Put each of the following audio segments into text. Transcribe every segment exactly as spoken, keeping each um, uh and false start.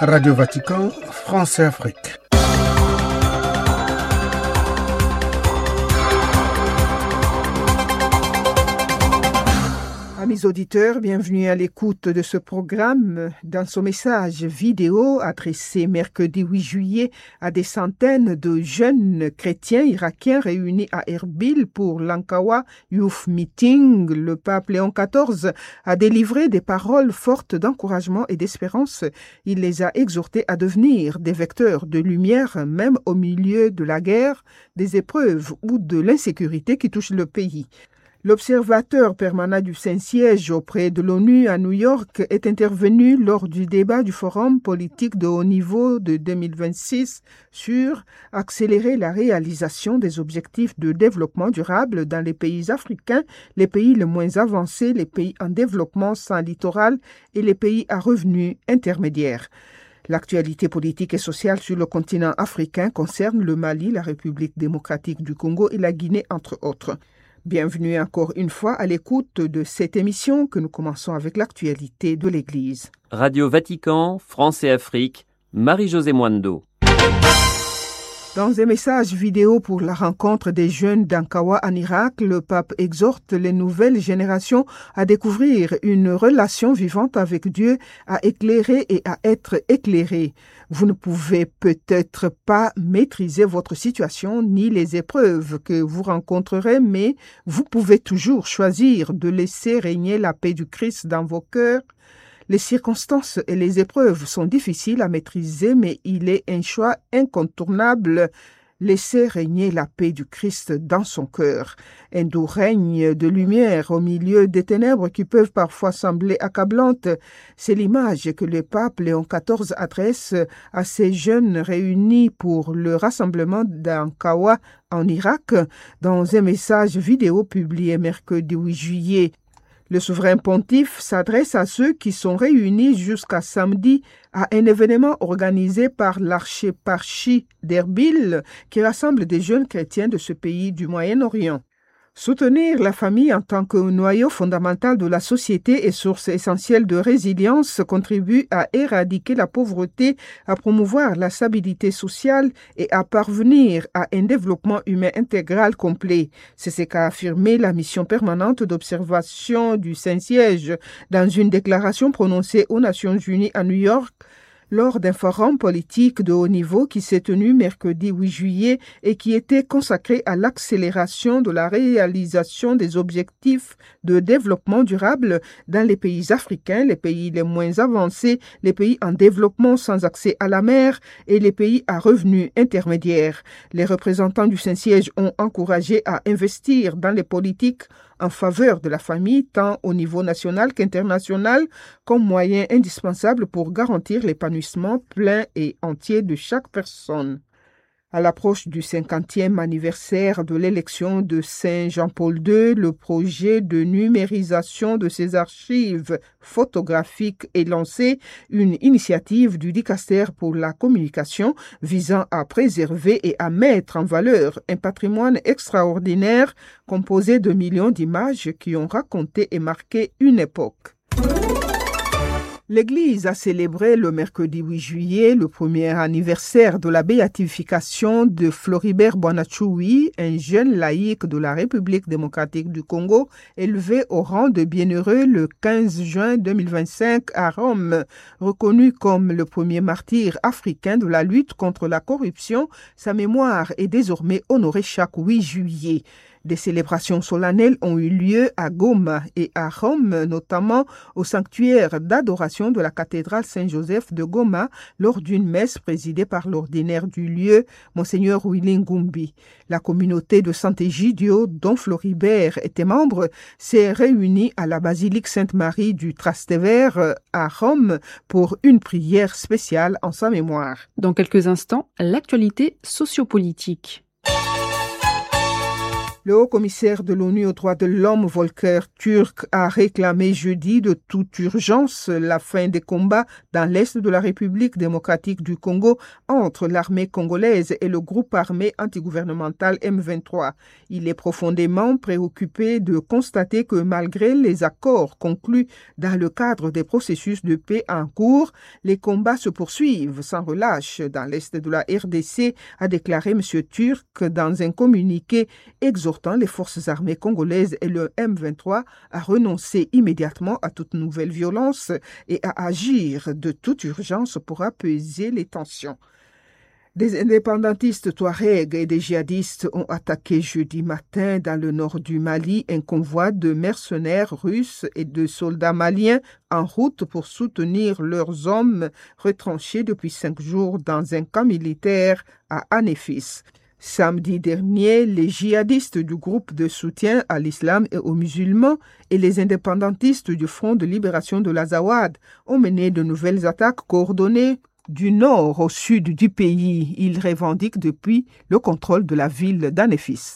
Radio Vatican, France et Afrique. Amis auditeurs, bienvenue à l'écoute de ce programme. Dans son message vidéo adressé mercredi huit juillet à des centaines de jeunes chrétiens irakiens réunis à Erbil pour l'Ankawa Youth Meeting, le pape Léon quatorze a délivré des paroles fortes d'encouragement et d'espérance. Il les a exhortés à devenir des vecteurs de lumière, même au milieu de la guerre, des épreuves ou de l'insécurité qui touchent le pays. L'observateur permanent du Saint-Siège auprès de l'ONU à New York est intervenu lors du débat du Forum politique de haut niveau de deux mille vingt-six sur accélérer la réalisation des objectifs de développement durable dans les pays africains, les pays les moins avancés, les pays en développement sans littoral et les pays à revenus intermédiaires. L'actualité politique et sociale sur le continent africain concerne le Mali, la République démocratique du Congo et la Guinée, entre autres. Bienvenue encore une fois à l'écoute de cette émission que nous commençons avec l'actualité de l'Église. Radio Vatican, France et Afrique, Marie-Josée Mwando. Dans un message vidéo pour la rencontre des jeunes d'Ankawa en Irak, le pape exhorte les nouvelles générations à découvrir une relation vivante avec Dieu, à éclairer et à être éclairés. Vous ne pouvez peut-être pas maîtriser votre situation ni les épreuves que vous rencontrerez, mais vous pouvez toujours choisir de laisser régner la paix du Christ dans vos cœurs. Les circonstances et les épreuves sont difficiles à maîtriser, mais il est un choix incontournable. Laisser régner la paix du Christ dans son cœur. Un doux règne de lumière au milieu des ténèbres qui peuvent parfois sembler accablantes. C'est l'image que le pape Léon quatorze adresse à ces jeunes réunis pour le rassemblement d'Ankawa en Irak dans un message vidéo publié mercredi huit juillet. Le souverain pontife s'adresse à ceux qui sont réunis jusqu'à samedi à un événement organisé par l'archéparchie d'Erbil qui rassemble des jeunes chrétiens de ce pays du Moyen-Orient. Soutenir la famille en tant que noyau fondamental de la société et source essentielle de résilience contribue à éradiquer la pauvreté, à promouvoir la stabilité sociale et à parvenir à un développement humain intégral complet. C'est ce qu'a affirmé la mission permanente d'observation du Saint-Siège dans une déclaration prononcée aux Nations Unies à New York lors d'un forum politique de haut niveau qui s'est tenu mercredi huit juillet et qui était consacré à l'accélération de la réalisation des objectifs de développement durable dans les pays africains, les pays les moins avancés, les pays en développement sans accès à la mer et les pays à revenus intermédiaires. Les représentants du Saint-Siège ont encouragé à investir dans les politiques en faveur de la famille, tant au niveau national qu'international, comme moyen indispensable pour garantir l'épanouissement plein et entier de chaque personne. À l'approche du cinquantième anniversaire de l'élection de Saint Jean-Paul deux, le projet de numérisation de ses archives photographiques est lancé, une initiative du Dicaster pour la communication visant à préserver et à mettre en valeur un patrimoine extraordinaire composé de millions d'images qui ont raconté et marqué une époque. L'Église a célébré le mercredi huit juillet le premier anniversaire de la béatification de Floribert Bonachoui, un jeune laïc de la République démocratique du Congo, élevé au rang de bienheureux le quinze juin deux mille vingt-cinq à Rome. Reconnu comme le premier martyr africain de la lutte contre la corruption, sa mémoire est désormais honorée chaque huit juillet. Des célébrations solennelles ont eu lieu à Goma et à Rome, notamment au sanctuaire d'adoration de la cathédrale Saint-Joseph de Goma, lors d'une messe présidée par l'ordinaire du lieu, Monseigneur Willy Ngumbi. La communauté de Sant'Egidio, dont Floribert était membre, s'est réunie à la basilique Sainte-Marie du Trastevere à Rome pour une prière spéciale en sa mémoire. Dans quelques instants, l'actualité sociopolitique. Le haut-commissaire de l'ONU aux droits de l'homme, Volker Türk, a réclamé jeudi de toute urgence la fin des combats dans l'est de la République démocratique du Congo entre l'armée congolaise et le groupe armé antigouvernemental M vingt-trois. Il est profondément préoccupé de constater que malgré les accords conclus dans le cadre des processus de paix en cours, les combats se poursuivent sans relâche dans l'est de la R D C, a déclaré M. Türk dans un communiqué exhortant les forces armées congolaises et le M vingt-trois à renoncer immédiatement à toute nouvelle violence et à agir de toute urgence pour apaiser les tensions. Des indépendantistes touaregs et des djihadistes ont attaqué jeudi matin dans le nord du Mali un convoi de mercenaires russes et de soldats maliens en route pour soutenir leurs hommes retranchés depuis cinq jours dans un camp militaire à Anéfis. Samedi dernier, les djihadistes du groupe de soutien à l'islam et aux musulmans et les indépendantistes du Front de libération de l'Azawad ont mené de nouvelles attaques coordonnées du nord au sud du pays. Ils revendiquent depuis le contrôle de la ville d'Anéfis.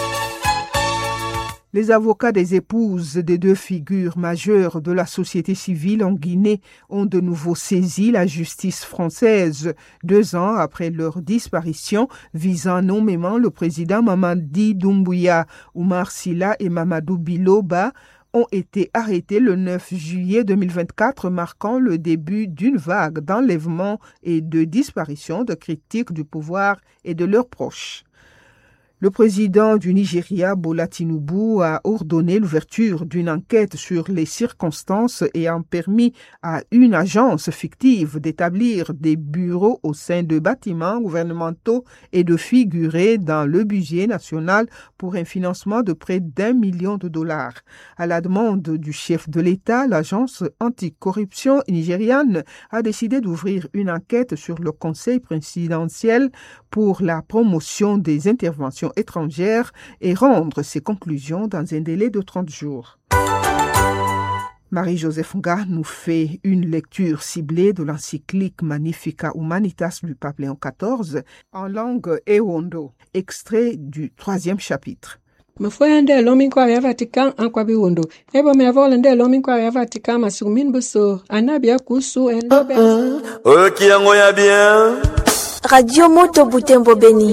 Les avocats des épouses des deux figures majeures de la société civile en Guinée ont de nouveau saisi la justice française deux ans après leur disparition visant nommément le président Mamadi Doumbouya. Oumar Silla et Mamadou Biloba ont été arrêtés le neuf juillet deux mille vingt-quatre, marquant le début d'une vague d'enlèvements et de disparitions de critiques du pouvoir et de leurs proches. Le président du Nigeria, Bola Tinubu, a ordonné l'ouverture d'une enquête sur les circonstances ayant permis à une agence fictive d'établir des bureaux au sein de bâtiments gouvernementaux et de figurer dans le budget national pour un financement de près d'un million de dollars. À la demande du chef de l'État, l'agence anticorruption nigériane a décidé d'ouvrir une enquête sur le Conseil présidentiel pour la promotion des interventions étrangères et rendre ses conclusions dans un délai de trente jours. Marie-Joseph Nga nous fait une lecture ciblée de l'encyclique Magnificat Humanitas du pape Léon quatorze en langue Ewondo, extrait du troisième chapitre. Mfoyande lomi kwa ya Vatican en kwa biwondo. Ebo me avolende lomi kwa ya Vatican masumin buso. Anabia kusu en lobe. Ok, ngoya bien. Radio Moto Butembo Beni.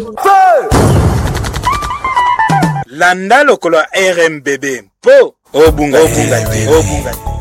Landa lokolo R M B B. Po. Obunga. Obunga. Obunga.